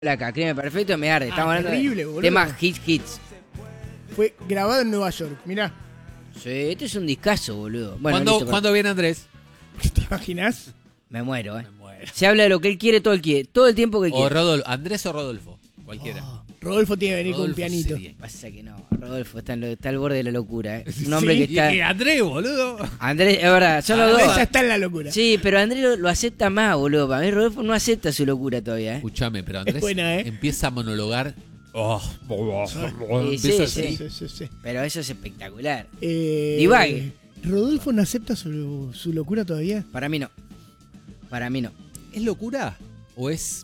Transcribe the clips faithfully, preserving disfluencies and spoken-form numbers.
Acá, Crimen Perfecto, me arde. Estamos Ah, hablando terrible, de boludo. temas hits, hits. Fue grabado en Nueva York, mirá. Sí, este es un discazo, boludo. Bueno, ¿Cuándo, listo, ¿cuándo viene Andrés? ¿Te imaginas? me muero, eh. Me muero. Se habla de lo que él quiere, todo el quiere, todo el tiempo que O quiere. Rodolfo, Andrés o Rodolfo, cualquiera. Oh, Rodolfo tiene que venir con un Rodolfo pianito. sería. Pasa que no, Rodolfo está, en lo- está al borde de la locura, eh. Un hombre Sí, que Y está... que Andrés, boludo. Andrés, es verdad, son los Andrés dos. ya está en la locura. Sí, pero Andrés lo, lo acepta más, boludo. Para mí Rodolfo no acepta su locura todavía, eh. Escúchame, pero Andrés buena, ¿eh? empieza a monologar. Oh, Sí, sí, empieza sí. así. Sí, sí, sí. Pero eso es espectacular. Eh, Divague. ¿Rodolfo no acepta su, su locura todavía? Para mí no. Para mí no. ¿Es locura? ¿O es.?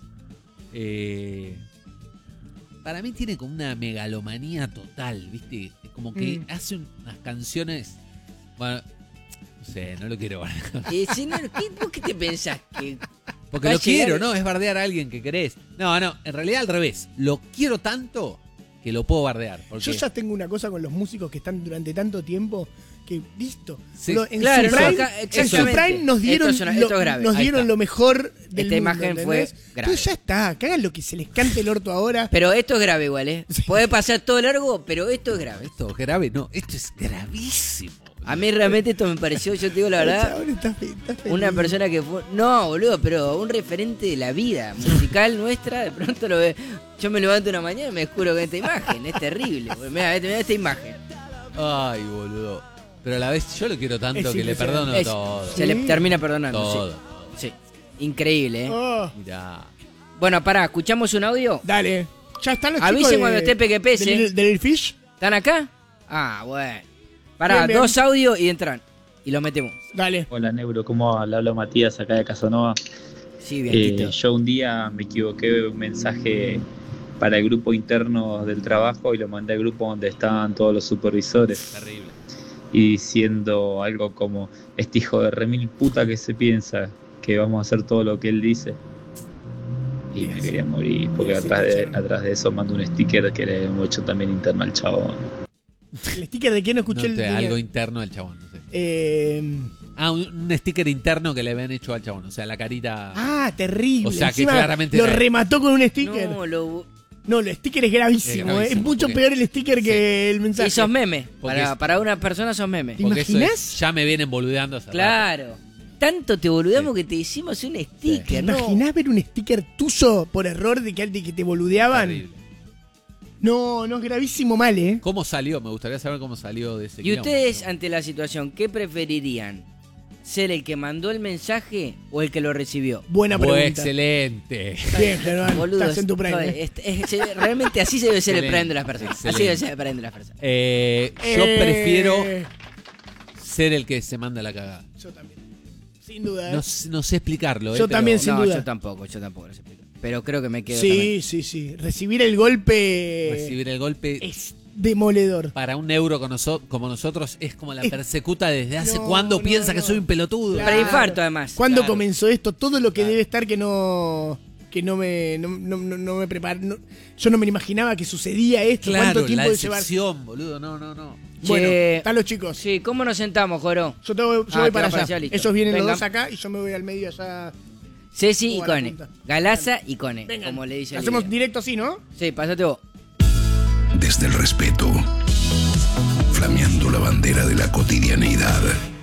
eh, para mí tiene como una megalomanía total, ¿viste? Es como que Mm. hace unas canciones. Bueno, no sé, no lo quiero bardear. Eh, si no, ¿qué, ¿Vos qué te pensás? Que Porque va lo a llegar- quiero, ¿no? Es bardear a alguien que querés. No, no, en realidad al revés. Lo quiero tanto que lo puedo bardear. Porque Yo ya tengo una cosa con los músicos que están durante tanto tiempo que listo. Sí. Boludo, en Claro, su no, prime, acá- en su exactamente. prime nos dieron, Esto es una- lo, esto es grave. nos Ahí dieron está. lo mejor del Esta mundo, imagen fue ¿entendés? grave. Entonces ya está, que hagan lo que se les cante el orto ahora. Pero esto es grave igual, ¿eh? Puede pasar todo largo, pero esto es grave. Esto es grave, no, esto es gravísimo. A mí realmente esto me pareció, yo te digo la El verdad, chabón está fe- está feliz. una persona que fue... No, boludo, pero un referente de la vida musical nuestra, de pronto lo ve... Yo me levanto una mañana y me descubro con esta imagen, es terrible. Mira, mira esta imagen. Ay, boludo. Pero a la vez yo lo quiero tanto Es que le impresionante. perdono Es- todo. Se le Sí. termina perdonando, Todo. sí. Sí, increíble, ¿eh? Oh, Mirá. Bueno, pará, ¿escuchamos un audio? dale. Ya están los Avisen chicos de- cuando esté Peque Pese. del, del Lil Fish. ¿Están acá? Ah, bueno. Pará, Bien, bien. dos audios y entran. Y los metemos. Dale. Hola Neuro, ¿cómo va? Le hablo Matías acá de Casanova. Sí, bien, Eh, Tito. yo un día me equivoqué de un mensaje para el grupo interno del trabajo y lo mandé al grupo donde estaban todos los supervisores Terrible. y diciendo algo como: este hijo de remil puta que se piensa que vamos a hacer todo lo que él dice. Y me quería morir porque Sí, atrás de, sí. atrás de eso mando un sticker que le hemos hecho también interno al chabón. El sticker de quién no No escuché el te- tenía- algo interno al chabón, no sé. Eh, Ah, un, un sticker interno que le habían hecho al chabón. O sea, la carita. ah, terrible. O sea, que Encima claramente lo era- remató con un sticker. No, lo... No, el sticker es gravísimo. Es Es, gravísimo, es mucho porque- peor el sticker Sí. que el mensaje. Y sos meme. Porque Para, es- para una persona sos meme. ¿Te Porque eso imaginás? es- ya me vienen boludeando hace rato. Claro. Tanto te boludamos que te hicimos un ¿Te sticker, ¿no? imaginás ver un sticker tuyo por error de que alguien que te boludeaban? Terrible. No, no, es gravísimo mal, ¿eh? ¿Cómo salió? Me gustaría saber cómo salió de ese Y quilombo. ustedes, ante la situación, ¿qué preferirían? ¿Ser el que mandó el mensaje o el que lo recibió? Buena Fue pregunta. excelente. Bien, Germán. Boludo, Estás en tu es- prime. joder, ¿eh? es- es- se- realmente así se debe ser el Excelente, prime de las personas. Así excelente. debe ser el prime de las personas. Eh, yo Eh, prefiero ser el que se manda la cagada. Yo también. Sin duda, ¿eh? No, sé- no sé explicarlo. eh, Yo pero- también, sin no, duda. yo tampoco, yo tampoco lo sé explicar. Pero creo que me quedo Sí, también. sí, sí. Recibir el golpe Recibir el golpe es demoledor. para un neuro con noso- como nosotros es como la Es- persecuta desde hace No, cuando no, piensa no. que soy un pelotudo. Claro. Preinfarto, además. ¿Cuándo Claro. comenzó esto? Todo lo que Claro. debe estar que no que no me no, no, no- no me prepar no- yo no me imaginaba que sucedía esto. Claro, ¿Cuánto tiempo la de llevar? decepción, boludo. No, no, no. Bueno, Che, están los chicos. Sí, ¿cómo nos sentamos, Joro? Yo, te voy, yo Ah, voy te para vas para allá. allá, listo. Ellos vienen Venga. los dos acá y yo me voy al medio allá. Ceci y Como a la Cone. punta. Galaza y Cone, Vengan. como le dice el Hacemos video. directo así, ¿no? Sí, pásate vos. Desde el respeto, flameando la bandera de la cotidianeidad.